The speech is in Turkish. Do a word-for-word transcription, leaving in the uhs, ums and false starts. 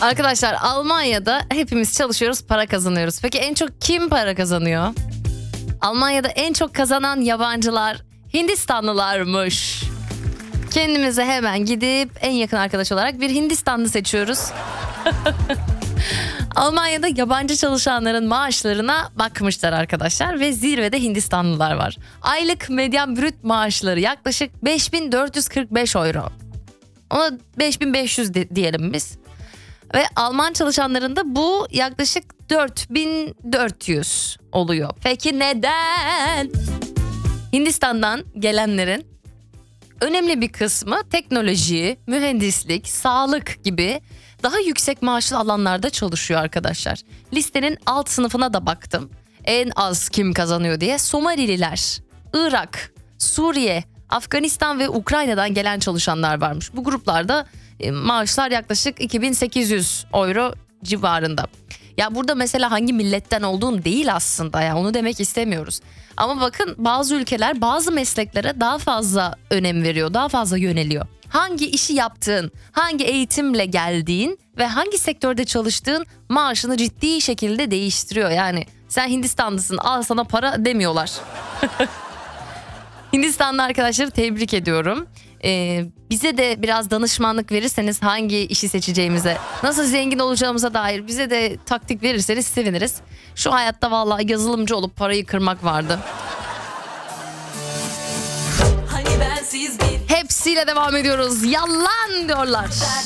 Arkadaşlar Almanya'da hepimiz çalışıyoruz, para kazanıyoruz. Peki en çok kim para kazanıyor? Almanya'da en çok kazanan yabancılar Hindistanlılarmış. Kendimize hemen gidip en yakın arkadaş olarak bir Hindistanlı seçiyoruz. Almanya'da yabancı çalışanların maaşlarına bakmışlar arkadaşlar ve zirvede Hindistanlılar var. Aylık medyan brüt maaşları yaklaşık beş bin dört yüz kırk beş euro. Ona beş bin beş yüz de, diyelim biz. Ve Alman çalışanların da bu yaklaşık dört bin dört yüz oluyor. Peki neden? Hindistan'dan gelenlerin önemli bir kısmı teknoloji, mühendislik, sağlık gibi daha yüksek maaşlı alanlarda çalışıyor arkadaşlar. Listenin alt sınıfına da baktım. En az kim kazanıyor diye. Somalililer, Irak, Suriye, Afganistan ve Ukrayna'dan gelen çalışanlar varmış. Bu gruplarda maaşlar yaklaşık iki bin sekiz yüz euro civarında. Ya burada mesela hangi milletten olduğun değil aslında, ya onu demek istemiyoruz. Ama bakın bazı ülkeler bazı mesleklere daha fazla önem veriyor, daha fazla yöneliyor. Hangi işi yaptığın, hangi eğitimle geldiğin ve hangi sektörde çalıştığın maaşını ciddi şekilde değiştiriyor. Yani sen Hindistanlısın, al sana para demiyorlar. Hindistanlı arkadaşları tebrik ediyorum. Ee, bize de biraz danışmanlık verirseniz hangi işi seçeceğimize, nasıl zengin olacağımıza dair bize de taktik verirseniz seviniriz. Şu hayatta vallahi yazılımcı olup parayı kırmak vardı. Hani bensiz bir... Hepsiyle devam ediyoruz. Yalan diyorlar.